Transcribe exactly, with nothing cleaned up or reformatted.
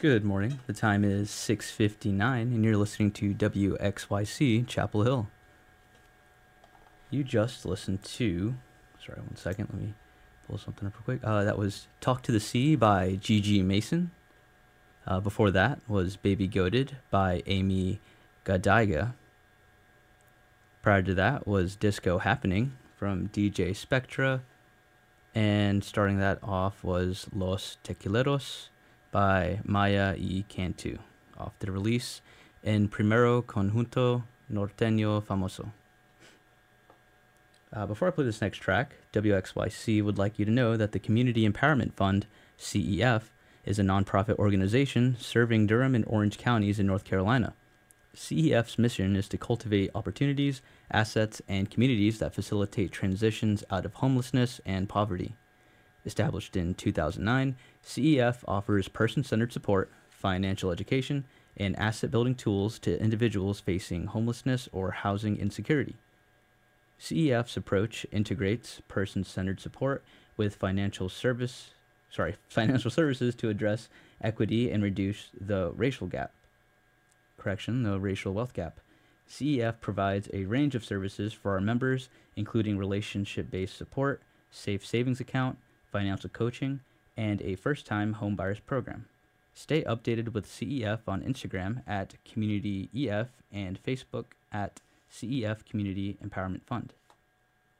Good morning. The time is six fifty-nine, and you're listening to W X Y C Chapel Hill. You just listened to... Sorry, one second. Let me pull something up real quick. Uh, that was Talk to the Sea by G G Mason. Uh, before that was Baby Goated by Amy Godiga. Prior to that was Disco Happening from D J Spectra. And starting that off was Los Tequileros by Maya y Cantu, off the release in Primero Conjunto Norteño Famoso. Uh, before I play this next track, W X Y C would like you to know that the Community Empowerment Fund, C E F, is a nonprofit organization serving Durham and Orange counties in North Carolina. C E F's mission is to cultivate opportunities, assets, and communities that facilitate transitions out of homelessness and poverty. Established in two thousand nine, C E F offers person-centered support, financial education, and asset-building tools to individuals facing homelessness or housing insecurity. C E F's approach integrates person-centered support with financial service, sorry, financial services to address equity and reduce the racial gap. Correction, the racial wealth gap. C E F provides a range of services for our members, including relationship-based support, safe savings account, financial coaching, and a first-time homebuyers program. Stay updated with C E F on Instagram at Community E F and Facebook at C E F Community Empowerment Fund.